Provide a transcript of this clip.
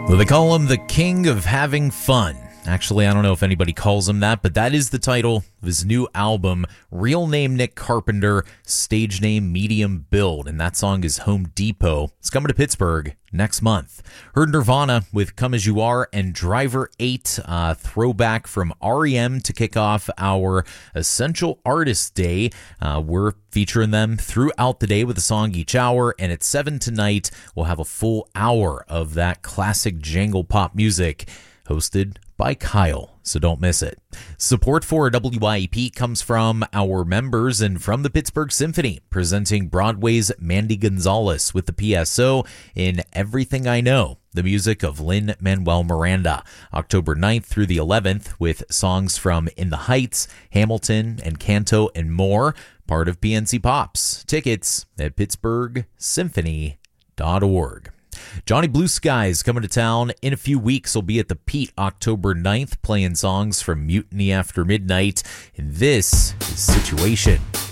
Well, they call him the king of having fun. Actually, I don't know if anybody calls him that, but that is the title of his new album. Real name Nick Carpenter, stage name Medium Build, and that song is Home Depot. It's coming to Pittsburgh next month. Heard Nirvana with Come As You Are and Driver 8, throwback from REM to kick off our Essential Artist Day. We're featuring them throughout the day with a song each hour, and at 7 tonight, we'll have a full hour of that classic jangle pop music hosted by Kyle, so don't miss it. Support for WYEP comes from our members and from the Pittsburgh Symphony, presenting Broadway's Mandy Gonzalez with the PSO in Everything I Know, the music of Lin-Manuel Miranda, October 9th through the 11th, with songs from In the Heights, Hamilton, and Canto and more, part of PNC Pops. Tickets at pittsburghsymphony.org. Johnny Blue Skies coming to town in a few weeks. Will be at the Pete October 9th, playing songs from Mutiny After Midnight. And this is Situation.